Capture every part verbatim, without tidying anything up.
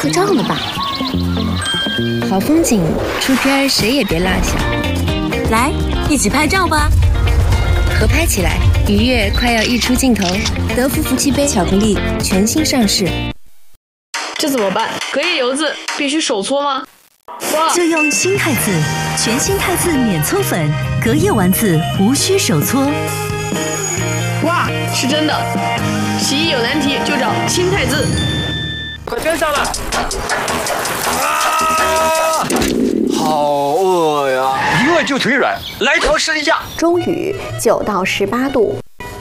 合照了吧？好风景，出片谁也别落下。 来，一起拍照吧！ 合拍起来，愉悦快要溢出镜头。德芙福气杯巧克力全新上市。 这怎么办？隔夜油渍必须手搓吗？哇！ 就用新汰渍，全新汰渍免搓粉，隔夜丸子无需手搓。 哇，是真的！洗衣有难题就找新汰渍。 快跟上了！啊！好饿呀！一饿就腿软，来调试一下。 中雨九到十八度。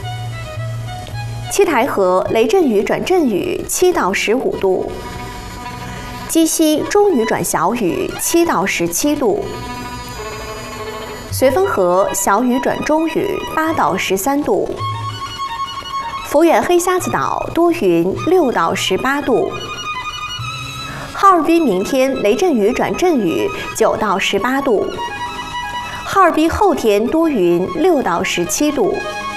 七台河雷阵雨转阵雨七到十五度。鸡西中雨转小雨七到十七度。绥芬河小雨转中雨八到十三度。抚远黑瞎子岛多云六到十八度。哈尔滨明天雷阵雨转阵雨九到十八度。哈尔滨后天多云六到十七度。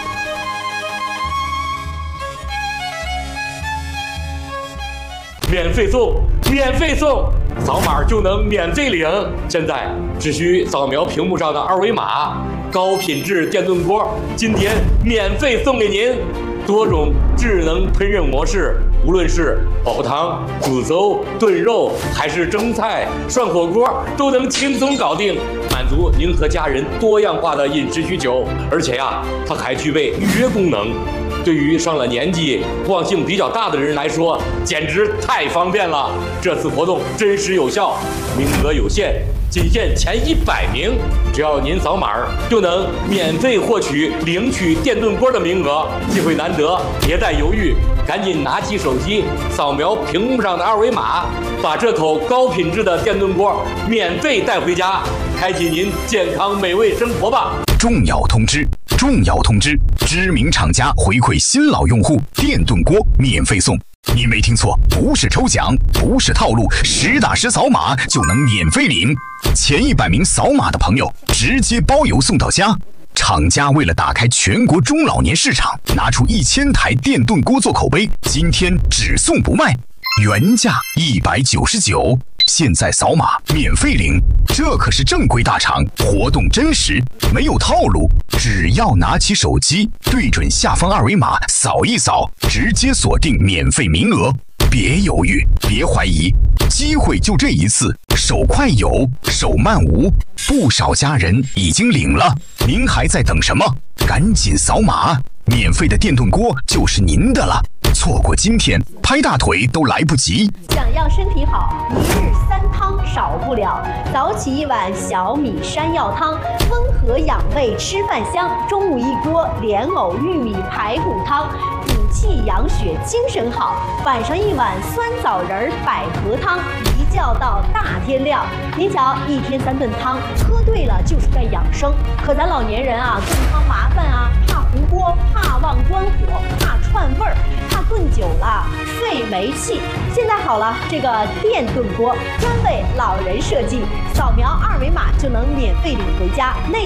免费送，免费送，扫码就能免费领。现在只需扫描屏幕上的二维码，高品质电炖锅今天免费送给您。多种智能烹饪模式，无论是煲汤、煮粥、炖肉，还是蒸菜、涮火锅，都能轻松搞定，满足您和家人多样化的饮食需求。而且呀，它还具备预约功能。对于上了年纪、惯性比较大的人来说，简直太方便了。这次活动真实有效，名额有限，仅限前一百名。只要您扫码，就能免费获取领取电炖锅的名额。机会难得，别再犹豫，赶紧拿起手机，扫描屏幕上的二维码，把这口高品质的电炖锅免费带回家，开启您健康美味生活吧。 重要通知！重要通知！知名厂家回馈新老用户，电炖锅免费送。你没听错，不是抽奖，不是套路，实打实扫码就能免费领。前一百名扫码的朋友，直接包邮送到家。厂家为了打开全国中老年市场，拿出一千台电炖锅做口碑，今天只送不卖，原价一百九十九，现在扫码免费领。这可是正规大厂，活动真实，没有套路。只要拿起手机，对准下方二维码扫一扫，直接锁定免费名额。别犹豫，别怀疑，机会就这一次，手快有，手慢无。不少家人已经领了，您还在等什么？赶紧扫码，免费的电炖锅就是您的了。错过今天，拍大腿都来不及。 想要身体好，一日三汤少不了。早起一碗小米山药汤，温和养胃，吃饭香。中午一锅莲藕玉米排骨汤，补气养血，精神好。晚上一碗酸枣仁百合汤，一觉到大天亮。您瞧，一天三顿汤，喝对了就是在养生。可咱老年人啊，炖汤麻烦啊，怕糊锅，怕忘关火，怕串味儿，怕炖久了费煤气。现在好了，这个电炖锅专为老人设计，扫描二维码就能免费领回家。内